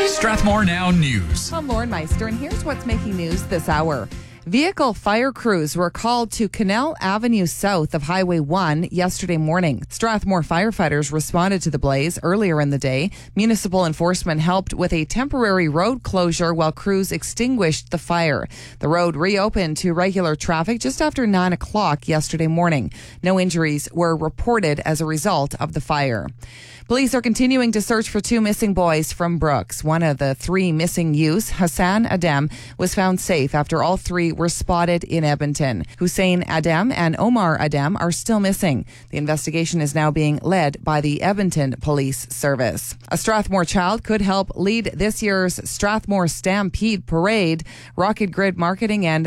Strathmore Now News. I'm Lauren Meister, and here's what's making news this hour. Vehicle fire crews were called to Canal Avenue south of Highway 1 yesterday morning. Strathmore firefighters responded to the blaze earlier in the day. Municipal enforcement helped with a temporary road closure while crews extinguished the fire. The road reopened to regular traffic just after 9 o'clock yesterday morning. No injuries were reported as a result of the fire. Police are continuing to search for two missing boys from Brooks. One of the three missing youths, Hassan Adam, was found safe after all three were spotted in Edmonton. Hussein Adam and Omar Adam are still missing. The investigation is now being led by the Edmonton Police Service. A Strathmore child could help lead this year's Strathmore Stampede Parade. Rocket Grid Marketing and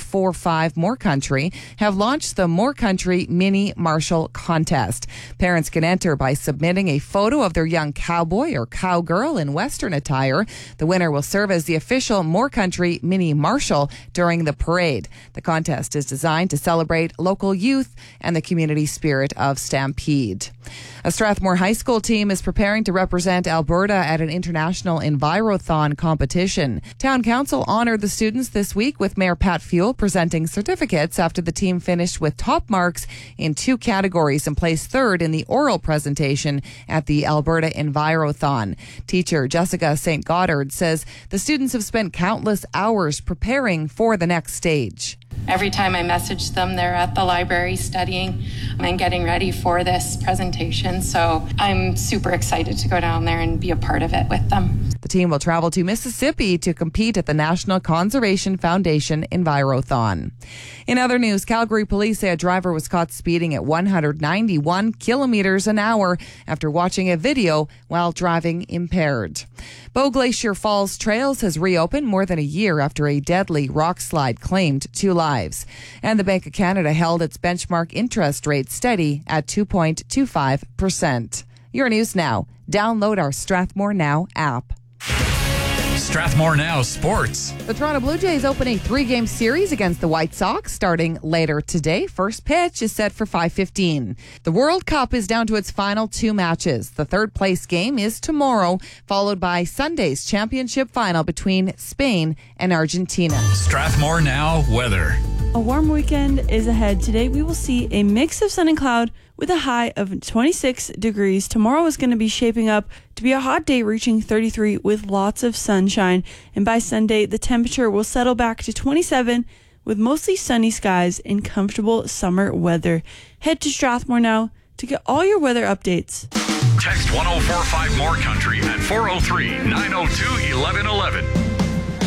1045 More Country have launched the More Country Mini Marshal Contest. Parents can enter by submitting a photo of their young cowboy or cowgirl in Western attire. The winner will serve as the official More Country Mini Marshal during the parade. The contest is designed to celebrate local youth and the community spirit of Stampede. A Strathmore High School team is preparing to represent Alberta at an international Envirothon competition. Town Council honored the students this week with Mayor Pat Fuel presenting certificates after the team finished with top marks in two categories and placed third in the oral presentation at the Alberta Envirothon. Teacher Jessica St. Goddard says the students have spent countless hours preparing for the next stage. Every time I message them, they're at the library studying and getting ready for this presentation. So I'm super excited to go down there and be a part of it with them. The team will travel to Mississippi to compete at the National Conservation Foundation Envirothon. In other news, Calgary police say a driver was caught speeding at 191 kilometers an hour after watching a video while driving impaired. Bow Glacier Falls Trails has reopened more than a year after a deadly rock slide claimed 2 lives. And the Bank of Canada held its benchmark interest rate steady at 2.25%. Your news now. Download our Strathmore Now app. Strathmore Now Sports. The Toronto Blue Jays open a 3-game series against the White Sox starting later today. First pitch is set for 5:15. The World Cup is down to its final 2 matches. The third place game is tomorrow, followed by Sunday's championship final between Spain and Argentina. Strathmore Now weather. A warm weekend is ahead. Today we will see a mix of sun and cloud with a high of 26 degrees. Tomorrow is going to be shaping up to be a hot day, reaching 33 with lots of sunshine. And by Sunday, the temperature will settle back to 27 with mostly sunny skies and comfortable summer weather. Head to Strathmore now to get all your weather updates. Text 1045 More Country at 403-902-1111.